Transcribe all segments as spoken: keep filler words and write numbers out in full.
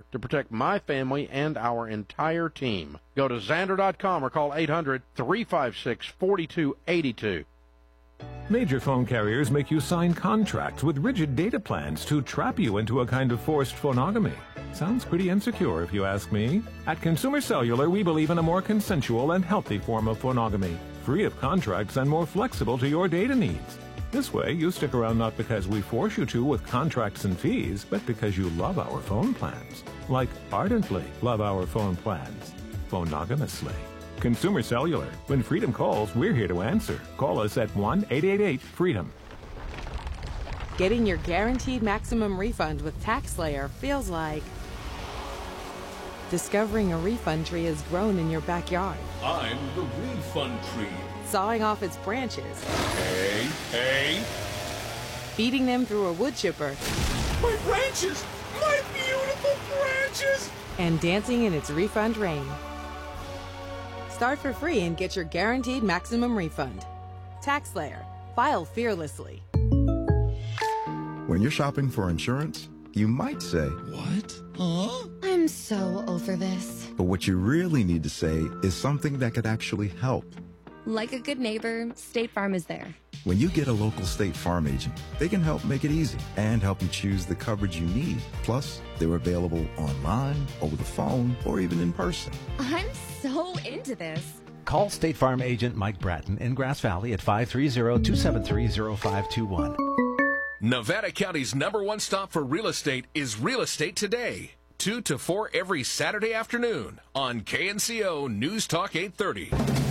to protect my family and our entire team. Go to Zander dot com or call eight hundred, three five six, four two eight two. Major phone carriers make you sign contracts with rigid data plans to trap you into a kind of forced phonogamy. Sounds pretty insecure if you ask me. At Consumer Cellular, we believe in a more consensual and healthy form of phonogamy, free of contracts and more flexible to your data needs. This way, you stick around not because we force you to with contracts and fees, but because you love our phone plans. Like ardently love our phone plans. Phonogamously. Consumer Cellular. When freedom calls, we're here to answer. Call us at one eight eight eight freedom. Getting your guaranteed maximum refund with TaxSlayer feels like discovering a refund tree has grown in your backyard. I'm the refund tree. Sawing off its branches. Hey, hey. Feeding them through a wood chipper. My branches! My beautiful branches! And dancing in its refund rain. Start for free and get your guaranteed maximum refund. TaxSlayer. File fearlessly. When you're shopping for insurance, you might say, What? Huh? I'm so over this. but what you really need to say is something that could actually help. Like a good neighbor, State Farm is there. When you get a local State Farm agent, they can help make it easy and help you choose the coverage you need. Plus, they're available online, over the phone, or even in person. I'm so into this. Call State Farm agent Mike Bratton in Grass Valley at five three zero, two seven three, zero five two one. Nevada County's number one stop for real estate is Real Estate Today. two to four every Saturday afternoon on K N C O News Talk eight thirty.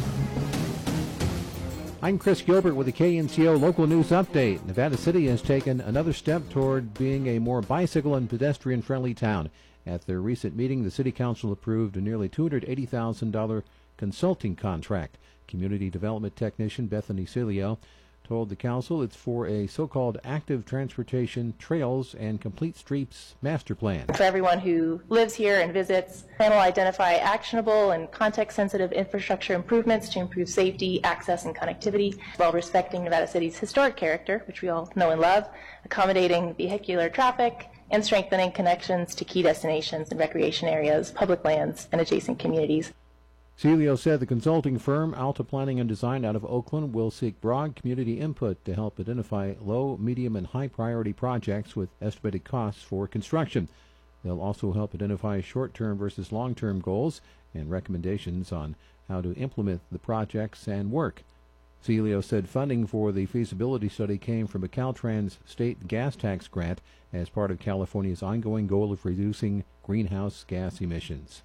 I'm Chris Gilbert with the K N C O Local News Update. Nevada City has taken another step toward being a more bicycle and pedestrian-friendly town. At their recent meeting, the City Council approved a nearly two hundred eighty thousand dollars consulting contract. Community Development Technician Bethany Cilio told the council it's for a so-called active transportation, trails, and complete streets master plan. For everyone who lives here and visits, the plan will identify actionable and context-sensitive infrastructure improvements to improve safety, access, and connectivity, while respecting Nevada City's historic character, which we all know and love, accommodating vehicular traffic, and strengthening connections to key destinations and recreation areas, public lands, and adjacent communities. Celio said the consulting firm Alta Planning and Design out of Oakland will seek broad community input to help identify low, medium, and high priority projects with estimated costs for construction. They'll also help identify short-term versus long-term goals and recommendations on how to implement the projects and work. Celio said funding for the feasibility study came from a Caltrans state gas tax grant as part of California's ongoing goal of reducing greenhouse gas emissions.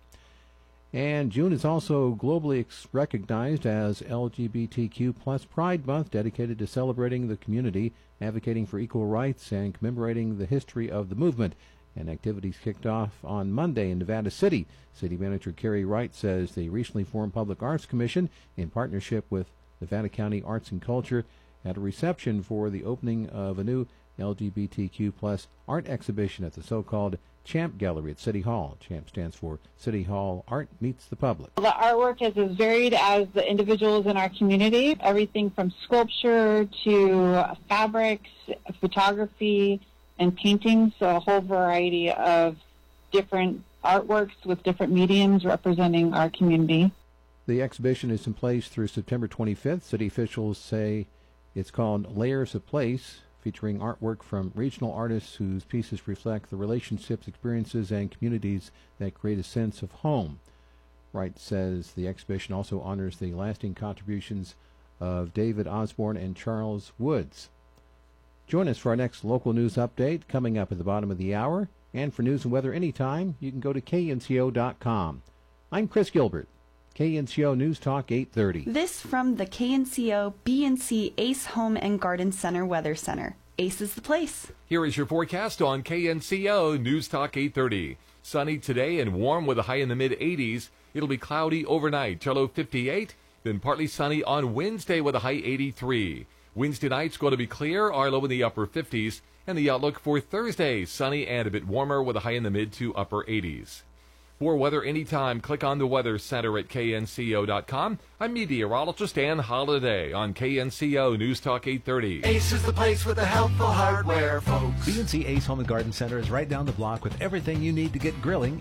And June is also globally ex- recognized as L G B T Q plus Pride Month, dedicated to celebrating the community, advocating for equal rights, and commemorating the history of the movement. And activities kicked off on Monday in Nevada City. City Manager Kerry Wright says the recently formed Public Arts Commission, in partnership with Nevada County Arts and Culture, had a reception for the opening of a new L G B T Q plus art exhibition at the so-called Champ Gallery at City Hall. Champ stands for City Hall Art Meets the Public. The artwork is as varied as the individuals in our community, everything from sculpture to fabrics, photography, and paintings, so a whole variety of different artworks with different mediums representing our community. The exhibition is in place through September twenty-fifth. City officials say it's called Layers of Place, featuring artwork from regional artists whose pieces reflect the relationships, experiences, and communities that create a sense of home. Wright says the exhibition also honors the lasting contributions of David Osborne and Charles Woods. Join us for our next local news update coming up at the bottom of the hour. And for news and weather anytime, you can go to K N C O dot com. I'm Chris Gilbert. K N C O News Talk eight thirty. This from the K N C O B and C Ace Home and Garden Center Weather Center. Ace is the place. Here is your forecast on K N C O News Talk eight thirty. Sunny today and warm with a high in the mid eighties. It'll be cloudy overnight, low fifty-eight. Then partly sunny on Wednesday with a high eighty-three. Wednesday night's going to be clear, our low in the upper fifties. And the outlook for Thursday, sunny and a bit warmer with a high in the mid to upper eighties. For weather anytime, click on the Weather Center at K N C O dot com. I'm meteorologist Ann Holiday on K N C O News Talk eight thirty. Ace is the place with the helpful hardware, folks. B and C Ace Home and Garden Center is right down the block with everything you need to get grilling